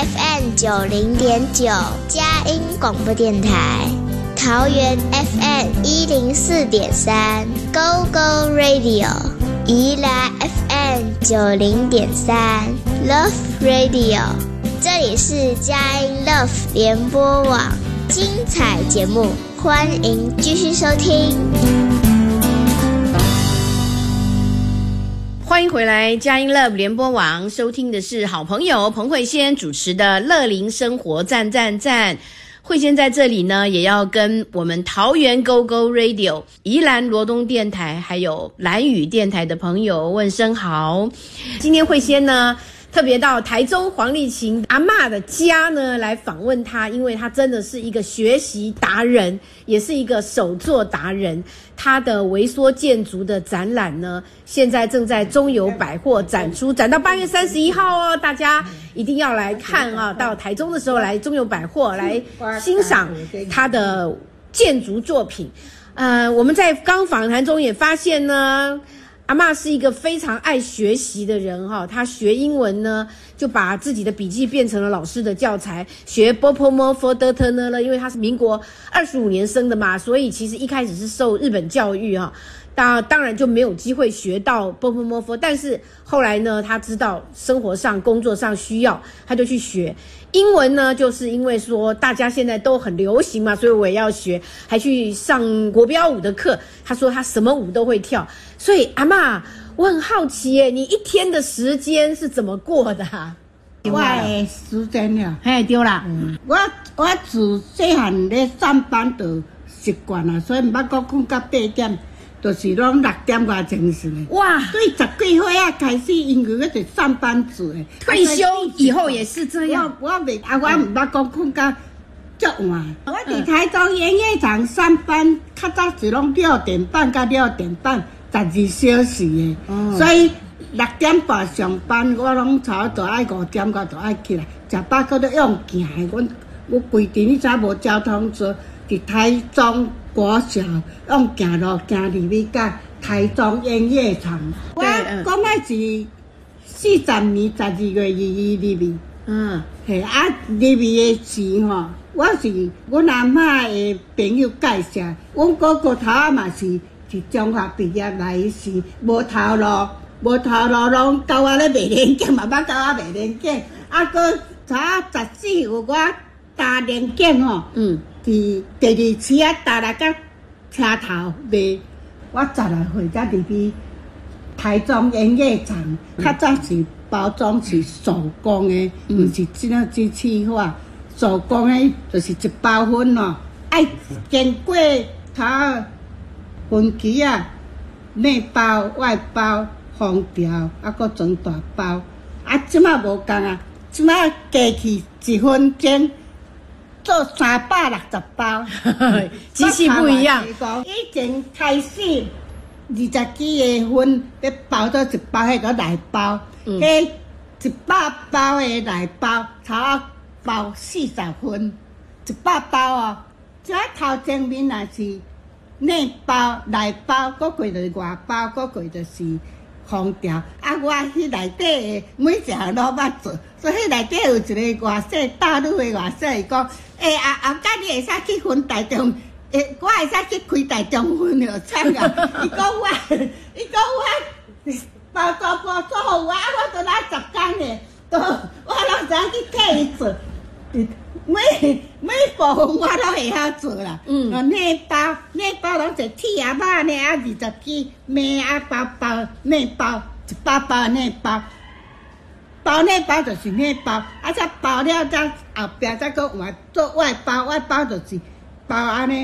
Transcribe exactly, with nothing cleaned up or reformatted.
F M 九零点九佳音广播电台，桃园 F M 一零四点三 Go Go Radio， 宜兰 F M 九零点三 Love Radio， 这里是佳音 Love 联播网，精彩节目，欢迎继续收听。 欢迎回来，佳音 Love 联播网，收听的是好朋友彭慧仙主持的乐龄生活赞赞赞。慧仙在这里呢，也要跟我们桃园 Go Go Radio、宜兰罗东电台还有兰屿电台的朋友问声好。今天慧仙呢特别到台中黄丽琴阿嬷的家呢来访问她，因为她真的是一个学习达人，也是一个手作达人。她的微缩建筑的展览呢，现在正在中友百货展出，展到八月三十一号哦，大家一定要来看啊！到台中的时候来中友百货来欣赏她的建筑作品。呃，我们在刚访谈中也发现呢，阿嬷是一个非常爱学习的人哈，她学英文呢，就把自己的笔记变成了老师的教材，学 Bopomo for the Turner 了，因为她是民国二十五年生的嘛，所以其实一开始是受日本教育哈，当当然就没有机会学到 Bopomo for， 但是后来呢，她知道生活上、工作上需要，她就去学。英文呢，就是因为说大家现在都很流行嘛，所以我也要学，还去上国标舞的课。她说她什么舞都会跳，所以阿嬷，我很好奇耶，你一天的时间是怎么过的啊？ 我的时间了， 嘿，对啦， 嗯、我我自细汉咧上班就习惯啦，所以唔捌讲困到八点。就是拢六点外钟时呢。哇！对，十几岁啊开始，因为我是上班族诶。 退休以后也是这样。 我我未啊，我唔捌讲困到足晚。我伫台中营业场上班，较早是拢六点半到六点半，十二小时诶。哦。所以六点半上班，我拢差不多爱五点我就爱起来，食饱搁咧用行诶。阮我规定你知无交通车，伫台中国小用行路行入去到台中营业场。我讲的是四十年十二月二日入去。嗯，嘿啊，入去的时吼，我是阮阿嬷的朋友介绍，阮哥哥头仔嘛是是中学毕业来时无头路，无头路拢教我咧卖零件，嘛捌教我卖零件，啊，搁头仔十四有我搭零件吼。嗯。伫第二次啊，搭来到车头卖，我十来岁才入去台中营业场。较早是包装是手工的，毋、嗯、是即种机器化。手工的就是一包粉哦，爱经过头分期啊，内包、外包、封条，啊，搁装大包。啊，即马无共啊，即马加去一分钟。做三百六十包， 机器不一样。 以前开始二十几个分，要包做一包迄个内包，迄、嗯、一百包的内包，差包四十分，一百包哦。即头前面也是内包、内包，搁过就是外包，搁过就是空调。啊，我迄内底的每一项都捌做，所以迄内底有一个外甥，大陆的外甥，伊讲。诶、欸，啊后盖你会使去分台中，诶，我会使去开台中分了，惨啊！伊讲我，伊讲我包装包做好我，我都来十工嘞，都我拢知影去替伊做，每每部分我都会晓做啦。嗯，内包内包拢是铁啊肉呢，啊二十几面啊包包内包一百包内包。包内包就是内包，啊，再包了再后壁再搁换做外包，外包就是包安尼。